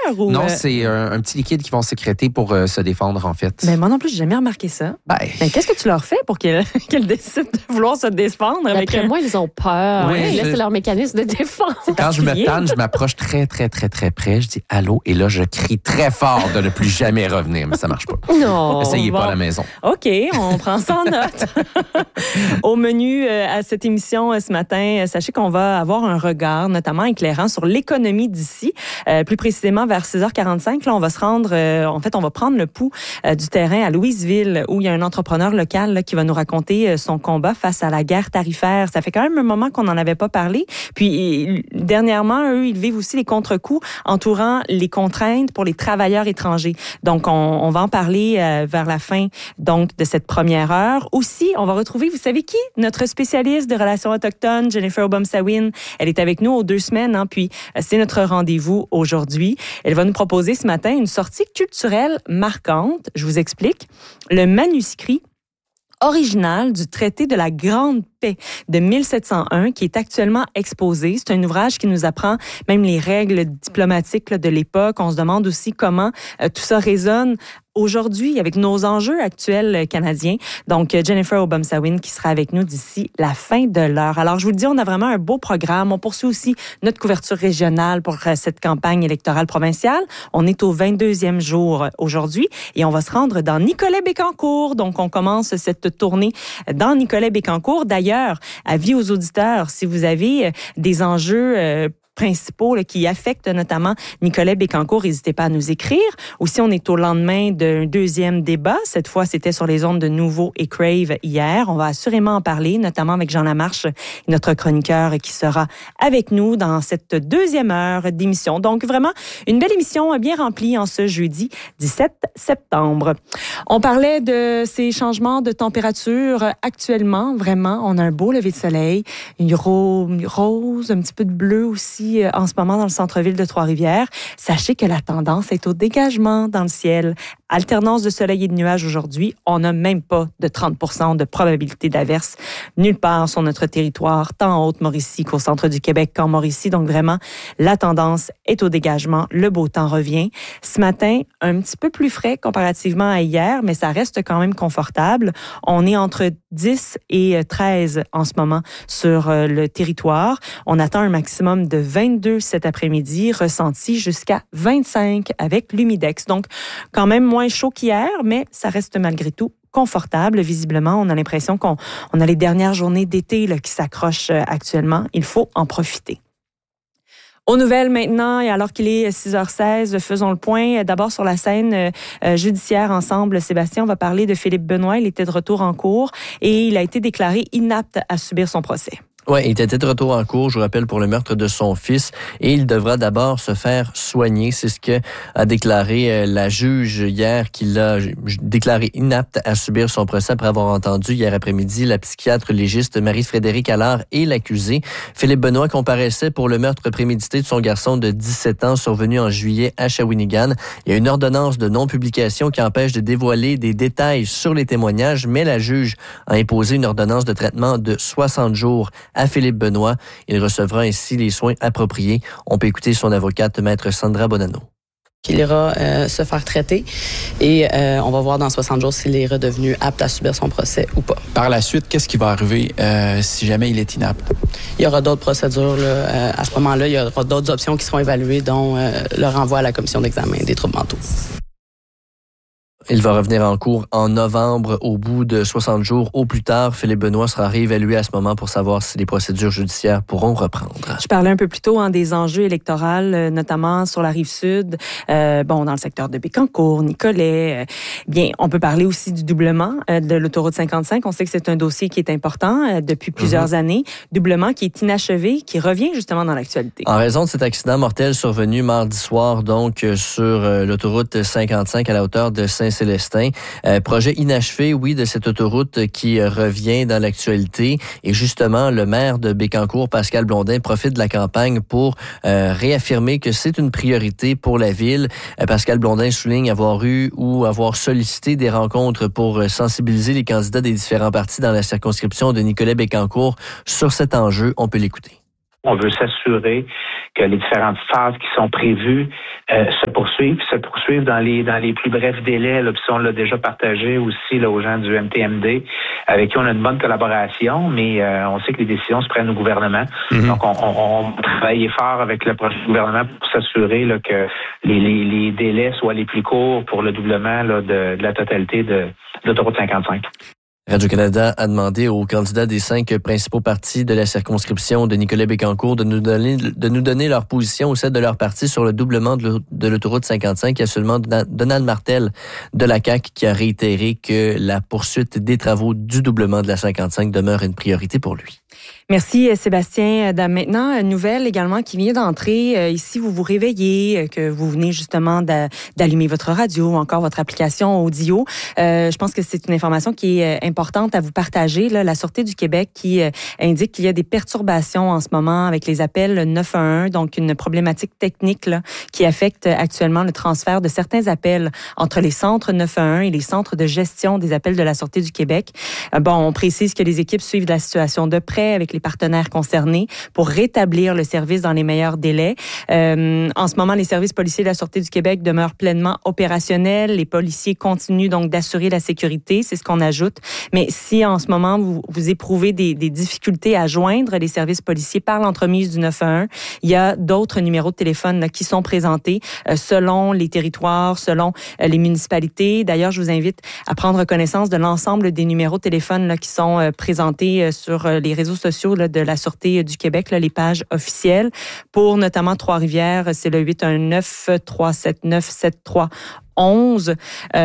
Ou Non, c'est un petit liquide qu'ils vont sécréter pour se défendre, en fait. Ben, moi non plus, j'ai jamais remarqué ça. Ben, Qu'est-ce que tu leur fais pour qu'elles décident de vouloir se défendre? D'après moi, ils ont peur. Oui, Là, c'est leur mécanisme de défense. quand je me tanne, je m'approche très, très, très, très près. Je dis « Allô » et là, je crie très fort de ne plus jamais revenir. Mais ça marche pas. Non. Essayez bon. pas à la maison. OK, on prend ça en note. Au menu à cette émission ce matin, sachez qu'on va avoir un regard notamment éclairant sur l'économie d'ici. Plus précisément, vers 6h45, là, on va se rendre, on va prendre le pouls du terrain à Louisville, où il y a un entrepreneur local là, qui va nous raconter son combat face à la guerre tarifaire. Ça fait quand même un moment qu'on n'en avait pas parlé. Puis, dernièrement, eux, ils vivent aussi les contre-coups entourant les contraintes pour les travailleurs étrangers. Donc, on va en parler vers la fin donc de cette première heure. Aussi, on va retrouver, vous savez qui? Notre spécialiste de relations autochtones, Jennifer Obomsawin. Elle est avec nous aux 2 semaines, puis c'est notre rendez-vous aujourd'hui. Elle va nous proposer ce matin une sortie culturelle marquante. Je vous explique. Le manuscrit original du traité de la Grande Paix de 1701 qui est actuellement exposé. C'est un ouvrage qui nous apprend même les règles diplomatiques là, de l'époque. On se demande aussi comment tout ça résonne aujourd'hui avec nos enjeux actuels canadiens. Donc, Jennifer Obomsawin qui sera avec nous d'ici la fin de l'heure. Alors, je vous le dis, on a vraiment un beau programme. On poursuit aussi notre couverture régionale pour cette campagne électorale provinciale. On est au 22e jour aujourd'hui et on va se rendre dans Nicolet-Bécancour. Donc, on commence cette tournée dans Nicolet-Bécancour. D'ailleurs, avis aux auditeurs, si vous avez des enjeux principaux là, qui affectent notamment Nicolet-Bécancour, n'hésitez pas à nous écrire. Aussi, on est au lendemain d'un 2e débat. Cette fois, c'était sur les ondes de Nouveau et Crave hier. On va assurément en parler, notamment avec Jean Lamarche, notre chroniqueur qui sera avec nous dans cette 2e heure d'émission. Donc, vraiment, une belle émission bien remplie en ce jeudi 17 septembre. On parlait de ces changements de température actuellement. Vraiment, on a un beau lever de soleil, une rose, un petit peu de bleu aussi en ce moment dans le centre-ville de Trois-Rivières. Sachez que la tendance est au dégagement dans le ciel. Alternance de soleil et de nuages aujourd'hui. On n'a même pas de 30% de probabilité d'averse nulle part sur notre territoire, tant en Haute-Mauricie qu'au centre du Québec qu'en Mauricie. Donc vraiment, la tendance est au dégagement. Le beau temps revient. Ce matin, un petit peu plus frais comparativement à hier, mais ça reste quand même confortable. On est entre 10 et 13 en ce moment sur le territoire. On attend un maximum de 22 cet après-midi, ressenti jusqu'à 25 avec l'humidex. Donc, quand même moins chaud qu'hier, mais ça reste malgré tout confortable. Visiblement, on a l'impression qu'on a les dernières journées d'été là, qui s'accrochent actuellement. Il faut en profiter. Aux nouvelles maintenant, et alors qu'il est 6h16, faisons le point. D'abord sur la scène judiciaire ensemble, Sébastien, on va parler de Philippe Benoît. Il était de retour en cours et il a été déclaré inapte à subir son procès. Oui, il était de retour en cours, je vous rappelle, pour le meurtre de son fils et il devra d'abord se faire soigner. C'est ce que a déclaré la juge hier, qui l'a déclaré inapte à subir son procès après avoir entendu hier après-midi la psychiatre légiste Marie-Frédérique Allard et l'accusé. Philippe Benoît comparaissait pour le meurtre prémédité de son garçon de 17 ans survenu en juillet à Shawinigan. Il y a une ordonnance de non-publication qui empêche de dévoiler des détails sur les témoignages, mais la juge a imposé une ordonnance de traitement de 60 jours à Philippe Benoît. Il recevra ainsi les soins appropriés. On peut écouter son avocate, maître Sandra Bonanno. Il ira se faire traiter et on va voir dans 60 jours s'il est redevenu apte à subir son procès ou pas. Par la suite, qu'est-ce qui va arriver si jamais il est inapte? Il y aura d'autres procédures. Là, à ce moment-là, il y aura d'autres options qui seront évaluées, dont le renvoi à la commission d'examen des troubles mentaux. Il va revenir en cours en novembre au bout de 60 jours. Au plus tard, Philippe Benoît sera réévalué à ce moment pour savoir si les procédures judiciaires pourront reprendre. Je parlais un peu plus tôt des enjeux électoraux, notamment sur la Rive-Sud, dans le secteur de Bécancour, Nicolet. Bien, on peut parler aussi du doublement de l'autoroute 55. On sait que c'est un dossier qui est important depuis plusieurs années. Doublement qui est inachevé, qui revient justement dans l'actualité. En raison de cet accident mortel survenu mardi soir, donc, sur l'autoroute 55 à la hauteur de Saint-Célestin. Projet inachevé, oui, de cette autoroute qui revient dans l'actualité. Et justement, le maire de Bécancour, Pascal Blondin, profite de la campagne pour réaffirmer que c'est une priorité pour la ville. Pascal Blondin souligne avoir eu ou avoir sollicité des rencontres pour sensibiliser les candidats des différents partis dans la circonscription de Nicolet-Bécancour sur cet enjeu. On peut l'écouter. On veut s'assurer que les différentes phases qui sont prévues se poursuivent dans les plus brefs délais. Là, puis on l'a déjà partagé aussi là, aux gens du MTMD, avec qui on a une bonne collaboration, mais on sait que les décisions se prennent au gouvernement. Mm-hmm. Donc, on travaille fort avec le prochain gouvernement pour s'assurer là, que les délais soient les plus courts pour le doublement là, de la totalité de l'autoroute 55. Radio-Canada a demandé aux candidats des 5 principaux partis de la circonscription de Nicolet Bécancour de nous donner leur position ou celle de leur parti sur le doublement de l'autoroute 55. Il y a seulement Donald Martel de la CAQ qui a réitéré que la poursuite des travaux du doublement de la 55 demeure une priorité pour lui. Merci Sébastien. Maintenant, une nouvelle également qui vient d'entrer. Ici, vous vous réveillez, que vous venez justement d'allumer votre radio ou encore votre application audio. Je pense que c'est une information qui est importante à vous partager. Là, la Sûreté du Québec qui indique qu'il y a des perturbations en ce moment avec les appels 911, donc une problématique technique là, qui affecte actuellement le transfert de certains appels entre les centres 911 et les centres de gestion des appels de la Sûreté du Québec. On précise que les équipes suivent la situation de près avec les partenaires concernés pour rétablir le service dans les meilleurs délais. En ce moment, les services policiers de la Sûreté du Québec demeurent pleinement opérationnels. Les policiers continuent donc d'assurer la sécurité, c'est ce qu'on ajoute. Mais si en ce moment, vous éprouvez des difficultés à joindre les services policiers par l'entremise du 911, il y a d'autres numéros de téléphone là, qui sont présentés selon les territoires, selon les municipalités. D'ailleurs, je vous invite à prendre connaissance de l'ensemble des numéros de téléphone là, qui sont présentés sur les réseaux sociaux là, de la Sûreté du Québec, là, les pages officielles. Pour notamment Trois-Rivières, c'est le 819-379-7311.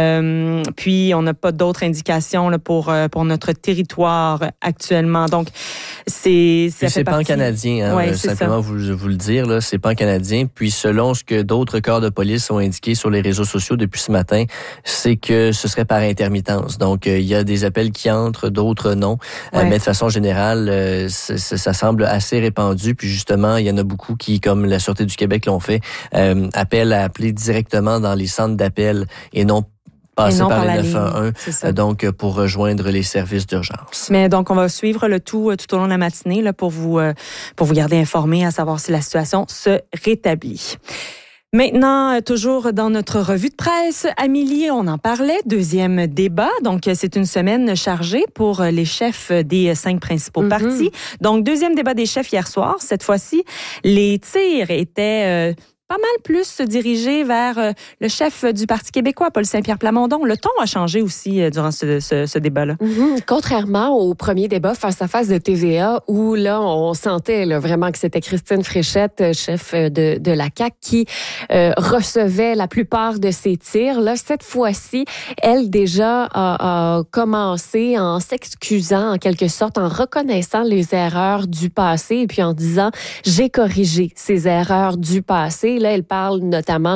Puis, on n'a pas d'autres indications là, pour notre territoire actuellement. Donc, c'est pan-canadien, hein, simplement vous le dire, là, c'est pan-canadien. Puis, selon ce que d'autres corps de police ont indiqué sur les réseaux sociaux depuis ce matin, c'est que ce serait par intermittence. Donc, il y a des appels qui entrent, d'autres non. Ouais. Mais de façon générale, ça semble assez répandu. Puis, justement, il y en a beaucoup qui, comme la Sûreté du Québec l'ont fait, appellent à appeler directement dans les centres d'appel et non passer par les 911, donc pour rejoindre les services d'urgence. Mais donc, on va suivre le tout au long de la matinée là, pour vous garder informés, à savoir si la situation se rétablit. Maintenant, toujours dans notre revue de presse, Amélie, on en parlait, deuxième débat. Donc, c'est une semaine chargée pour les chefs des 5 principaux partis. Donc, deuxième débat des chefs hier soir. Cette fois-ci, les tirs étaient pas mal plus dirigé vers le chef du Parti québécois, Paul Saint-Pierre Plamondon. Le ton a changé aussi durant ce débat-là. Contrairement au premier débat face à face de TVA, où là, on sentait là, vraiment que c'était Christine Fréchette, chef de la CAQ, qui recevait la plupart de ces tirs. Là, cette fois-ci, elle déjà a commencé en s'excusant en quelque sorte, en reconnaissant les erreurs du passé et puis en disant « j'ai corrigé ces erreurs du passé ». Là, elle parle notamment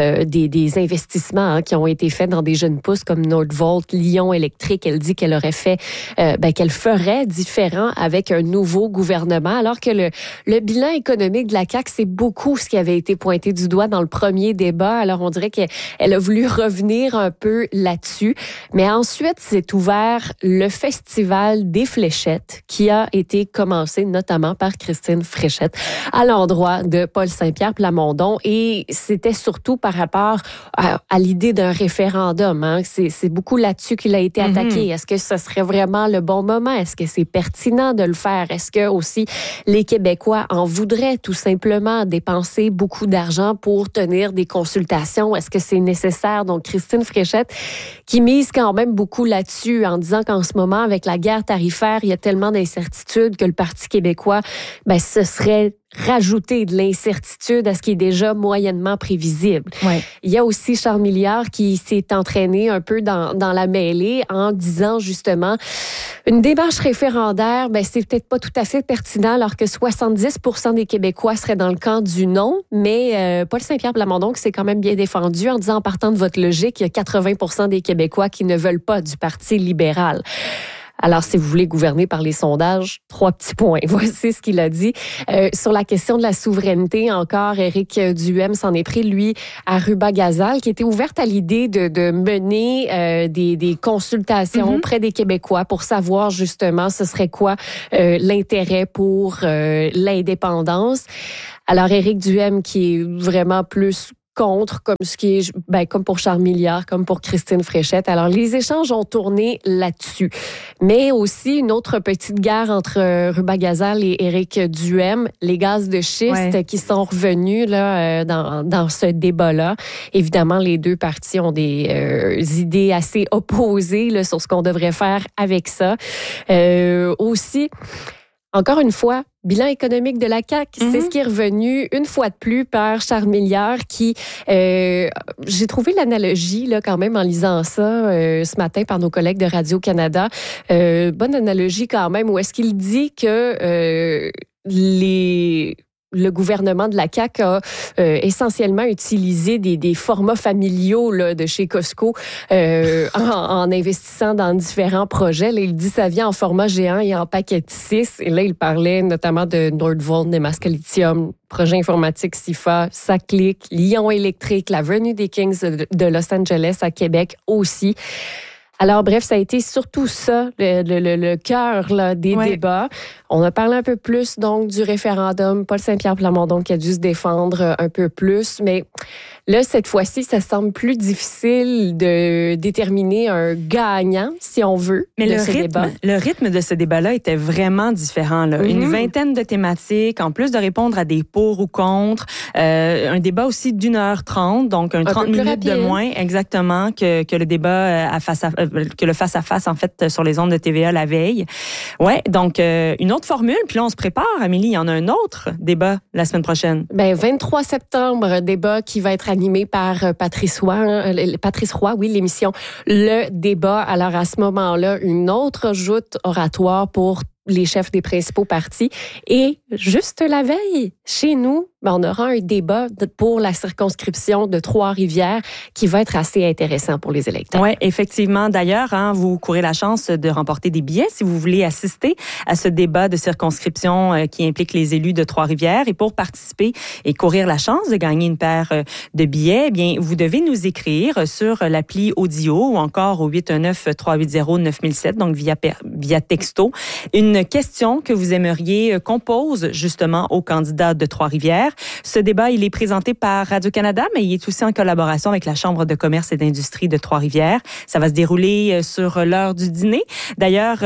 des investissements qui ont été faits dans des jeunes pousses comme Nordvolt, Lion Électrique. Elle dit qu'elle aurait fait, qu'elle ferait différent avec un nouveau gouvernement, alors que le bilan économique de la CAQ, c'est beaucoup ce qui avait été pointé du doigt dans le premier débat. Alors, on dirait qu'elle a voulu revenir un peu là-dessus. Mais ensuite, c'est ouvert le Festival des fléchettes qui a été commencé notamment par Christine Fréchette à l'endroit de Paul Saint-Pierre Plamondon. Et c'était surtout par rapport à l'idée d'un référendum. Hein. C'est beaucoup là-dessus qu'il a été attaqué. Est-ce que ce serait vraiment le bon moment? Est-ce que c'est pertinent de le faire? Est-ce que aussi les Québécois en voudraient tout simplement dépenser beaucoup d'argent pour tenir des consultations? Est-ce que c'est nécessaire? Donc, Christine Fréchette qui mise quand même beaucoup là-dessus en disant qu'en ce moment, avec la guerre tarifaire, il y a tellement d'incertitudes que le Parti québécois, ce serait rajouter de l'incertitude à ce qui est déjà moyennement prévisible. Ouais. Il y a aussi Charles Milliard qui s'est entraîné un peu dans la mêlée en disant justement une démarche référendaire, c'est peut-être pas tout à fait pertinent alors que 70% des Québécois seraient dans le camp du non, mais Paul Saint-Pierre Plamondon qui s'est quand même bien défendu en disant en partant de votre logique, il y a 80% des Québécois qui ne veulent pas du Parti libéral. Alors, si vous voulez gouverner par les sondages, 3 petits points. Voici ce qu'il a dit. Sur la question de la souveraineté, encore, Éric Duhem s'en est pris, lui, à Ruba-Gazal, qui était ouverte à l'idée de mener des consultations auprès des Québécois pour savoir, justement, ce serait quoi l'intérêt pour l'indépendance. Alors, Éric Duhem, qui est vraiment plus contre, comme pour Charles Milliard, comme pour Christine Fréchette. Alors, les échanges ont tourné là-dessus. Mais aussi, une autre petite guerre entre Ruba-Gazal et Éric Duhem, les gaz de schiste qui sont revenus là, dans ce débat-là. Évidemment, les deux partis ont des idées assez opposées là, sur ce qu'on devrait faire avec ça. Aussi, encore une fois, bilan économique de la CAQ, c'est ce qui est revenu une fois de plus par Charles Milliard qui, j'ai trouvé l'analogie là quand même en lisant ça ce matin par nos collègues de Radio-Canada. Bonne analogie quand même, où est-ce qu'il dit que le gouvernement de la CAQ a essentiellement utilisé des formats familiaux là, de chez Costco en investissant dans différents projets. Là, il dit que ça vient en format géant et en paquet de 6. Et là, il parlait notamment de Nordvolt, Nemaska Lithium, projet informatique SIFA, SACLIC, Lion électrique, l'avenue des Kings de Los Angeles à Québec aussi. Alors, bref, ça a été surtout ça, le cœur là, des débats. On a parlé un peu plus, donc, du référendum. Paul Saint-Pierre Plamondon qui a dû se défendre un peu plus. Mais là, cette fois-ci, ça semble plus difficile de déterminer un gagnant, si on veut, mais débat. Le rythme de ce débat-là était vraiment différent. Là. Une vingtaine de thématiques, en plus de répondre à des pour ou contre. Un débat aussi d'1h30, donc un 30 minutes rapide. De moins, exactement, que le débat que le face-à-face, en fait, sur les ondes de TVA la veille. Ouais, donc une autre formule. Puis là, on se prépare, Amélie, il y en a un autre débat la semaine prochaine. 23 septembre, débat qui va être animé par Patrice Roy, oui, l'émission Le Débat. Alors, à ce moment-là, une autre joute oratoire pour les chefs des principaux partis. Et juste la veille, chez nous, on aura un débat pour la circonscription de Trois-Rivières qui va être assez intéressant pour les électeurs. Oui, effectivement. D'ailleurs, vous courez la chance de remporter des billets si vous voulez assister à ce débat de circonscription qui implique les élus de Trois-Rivières. Et pour participer et courir la chance de gagner une paire de billets, eh bien, vous devez nous écrire sur l'appli Audio ou encore au 819-380-9007, donc via texto, une question que vous aimeriez qu'on pose justement aux candidats de Trois-Rivières. Ce débat, il est présenté par Radio-Canada, mais il est aussi en collaboration avec la Chambre de commerce et d'industrie de Trois-Rivières. Ça va se dérouler sur l'heure du dîner. D'ailleurs,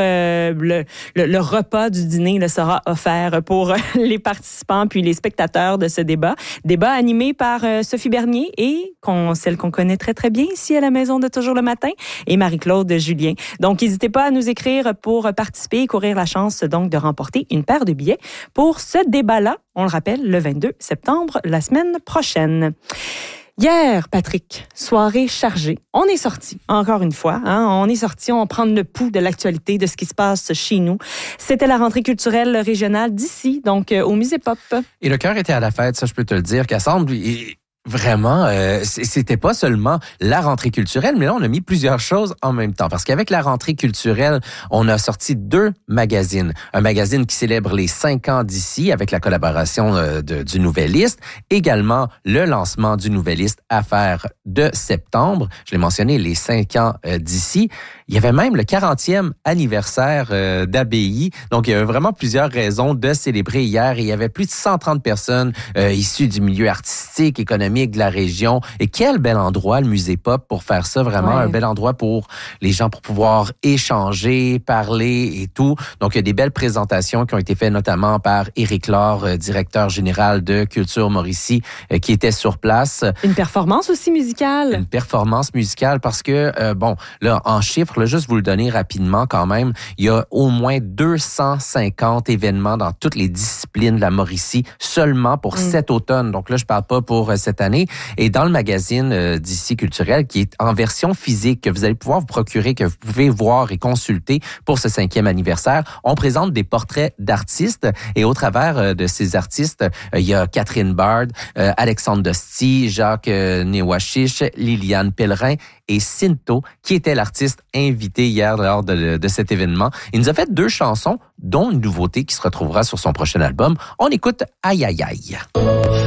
le repas du dîner là, sera offert pour les participants puis les spectateurs de ce débat. Débat animé par Sophie Bernier et celle qu'on connaît très, très bien ici à la maison de Toujours le matin, et Marie-Claude Julien. Donc, n'hésitez pas à nous écrire pour participer et courir la chance donc de remporter une paire de billets pour ce débat-là. On le rappelle, le 22 septembre, la semaine prochaine. Hier, Patrick, soirée chargée. On est sorti, encore une fois. On est sorti, on prend le pouls de l'actualité, de ce qui se passe chez nous. C'était la rentrée culturelle régionale d'ici, donc au Musée Pop. Et le cœur était à la fête, ça je peux te le dire. Cassandre, vraiment, c'était pas seulement la rentrée culturelle, mais là, on a mis plusieurs choses en même temps. Parce qu'avec la rentrée culturelle, on a sorti 2 magazines. Un magazine qui célèbre les 5 ans d'ici, avec la collaboration du Nouvelliste. Également, le lancement du Nouvelliste Affaires de septembre. Je l'ai mentionné, les 5 ans d'ici. Il y avait même le 40e anniversaire d'ABI. Donc, il y avait vraiment plusieurs raisons de célébrer hier. Et il y avait plus de 130 personnes issues du milieu artistique, économique, de la région. Et quel bel endroit, le Musée Pop, pour faire ça. Vraiment un bel endroit pour les gens, pour pouvoir échanger, parler et tout. Donc, il y a des belles présentations qui ont été faites notamment par Éric Laure, directeur général de Culture Mauricie, qui était sur place. Une performance aussi musicale. Une performance musicale parce que, là, en chiffres, là, juste vous le donner rapidement quand même, il y a au moins 250 événements dans toutes les disciplines de la Mauricie seulement pour cet automne. Donc là, je parle pas pour cette cette année. Et dans le magazine d'ici culturel, qui est en version physique, que vous allez pouvoir vous procurer, que vous pouvez voir et consulter pour ce 5e anniversaire, on présente des portraits d'artistes. Et au travers de ces artistes, il y a Catherine Bard, Alexandre Dosti, Jacques Néouachiche, Liliane Pellerin et Cinto, qui était l'artiste invité hier lors de cet événement. Il nous a fait 2 chansons, dont une nouveauté qui se retrouvera sur son prochain album. On écoute Aïe Aïe Aïe.